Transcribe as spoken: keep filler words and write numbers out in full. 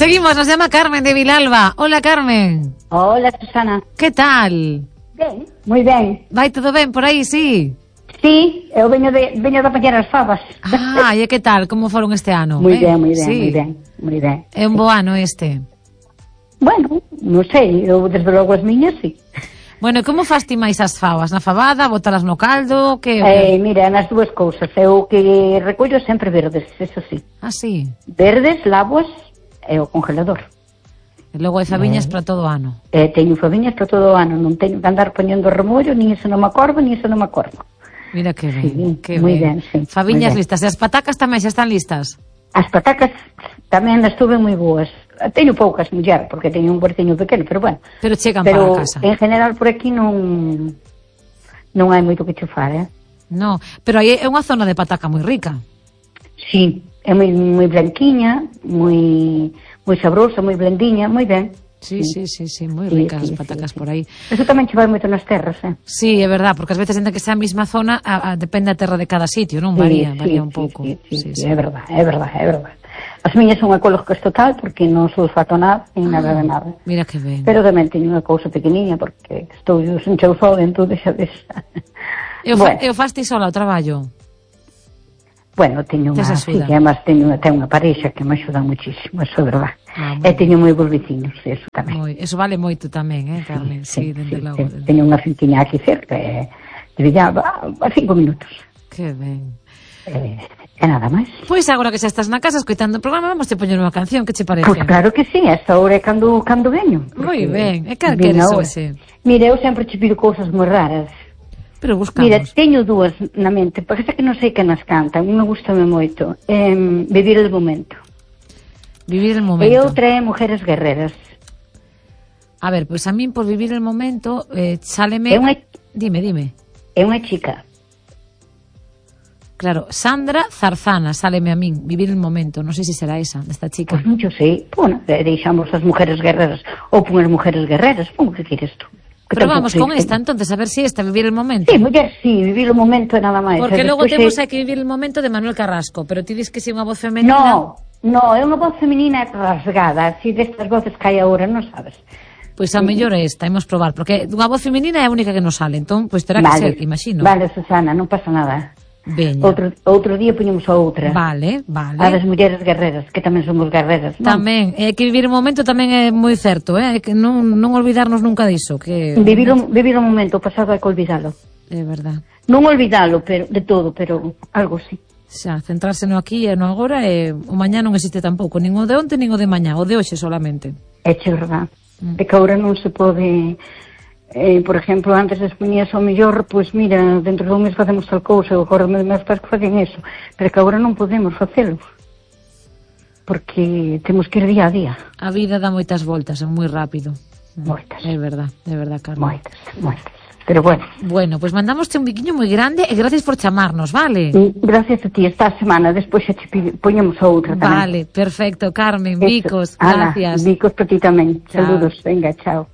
Seguimos, nos llama Carmen de Vilalba. Hola, Carmen. Hola, Susana. Que tal? Ben, moi ben. Vai todo ben por aí, sí? Sí, eu veño de, veño de apañar as favas. Ah, e que tal? Como foron este ano? Moi eh? ben, moi ben, sí. moi ben, moi ben. É un bo ano este. Bueno, non sei, eu desde logo as miñas, sí. Bueno, e como fas ti máis as favas? Na fabada, botalas no caldo, que... Eh, mira, nas dúas cousas, eu que recollo sempre verdes, eso sí. Ah, sí. Verdes, laboas e o congelador. E logo hai faviñas Eh. para todo o ano. E teño faviñas para todo o ano, non teño que andar poñendo remollo, nin iso non me acordo, nin iso non me acordo. Mira que ben, Sí, que moi ben. ben, sí, Faviñas moi ben. listas, e as patacas tamén xa están listas? As patacas tamén as tuve moi boas. Teño poucas, muller, porque teño un huertiño pequeno, pero bueno. Pero chegan pero para a casa. en general por aquí non non hai moito que chufar, eh? No, pero aí é unha zona de pataca moi rica. Sí, é moi, moi blanquiña, moi moi sabrosa, moi blandiña, moi ben. Sí, sí, sí, sí, moi Sí, ricas sí, as patacas sí, sí. por aí. Eso tamén che vai moito nas terras, eh? Sí, é verdad, porque ás veces entre que sea a mesma zona, a, a, depende da terra de cada sitio, non? Sí, Varía, sí, varía un sí, pouco. Sí, sí, Sí, sí, sí. é verdad, é verdad, é verdad. As miñas son ecológicas total porque non sulfato nada, nin nada de nada. Mira que ben. Pero tamén teño unha cousa pequeniña porque estou sen cheu sol, entón deixa deixa. Eu, fa, Bueno. eu faste sola o traballo? Bueno, teño unha, Tes sí, axuda. que además teño, teño unha parexa que me axuda muchísimo, eso é verdad. Ah, E teño moi bons veciños, eso tamén. Moi, eso vale moito tamén, eh, Carmen? Sí, dende sí, logo. te- Dende... Teño unha fintiña aquí cerca, e de Villaba a cinco minutos. Que ben. E, e nada máis. Pois agora que xa estás na casa escoitando o programa, vamos te poñer unha canción, que che parece? Pois claro que sí, esta hora é cando, cando veño. Moi porque ben, e cal vin queres a hora. hoxe? Mira, eu sempre te pido cousas moi raras. Pero buscamos. Mira, teño dúas na mente, porque xa que non sei que nas cantan, unha gustame moito. Eh, Vivir el momento. Vivir el E momento. outra é Mujeres guerreras. A ver, pois a min por vivir el momento, eh, sáleme... É unha, Dime, dime. é unha chica. Claro, Sandra Zarzana, sáleme a min, vivir el momento. Non sei se será esa, desta chica. Pois non sei. Bueno, deixamos as mujeres guerreras ou pon as mujeres guerreras, pon o que queres tú. Que Pero tampouco vamos sei con que- esta, entonces, a ver si esta, vivir el momento. Sí, muller, sí, vivir o momento é nada máis. Porque E logo despois temos é- aquí vivir el momento de Manuel Carrasco, pero ti dis que si unha voz femenina... No, no, é unha voz femenina rasgada, así destas voces que hai agora, non sabes. Pois a mellor é esta, imos probar, porque unha voz femenina é a única que nos sale, entón, pois terá que Vale, ser, imagino. Vale, Susana, non pasa nada. Veña. Outro, outro día poñemos a outra. Vale, vale. A das mulleres guerreras, que tamén somos guerreras, non? Tamén, é que vivir o momento tamén é moi certo, eh? É que non, non olvidarnos nunca diso, que... Vivir o, vivir o momento, o pasado hai que olvidalo. É verdad. Non olvidalo, pero de todo, pero algo sí. Xa, centrarse no aquí e no agora, e o mañá non existe tampouco, nin o de onte, nin o de mañá, o de hoxe solamente. É che verdad. Mm. É que agora non se pode... Eh, por exemplo, antes as poñías ao mellor, pois mira, dentro dun mes facemos tal cousa, ou agora meus pais que facen eso, pero que agora non podemos facelo. Porque temos que ir día a día. A vida dá moitas voltas, é moi rápido. Moitas. É verdad, é verdad, Carmen. Moitas, moitas. Pero bueno, Bueno, pois mandámoste un biquiño moi grande e gracias por chamarnos, vale? mm, gracias a ti esta semana, despois xa te pi- poñemos a outra tamén. Vale, perfecto, Carmen, Eso. bicos, Ala, gracias. bicos para ti tamén. Chao. Saludos, venga, chao.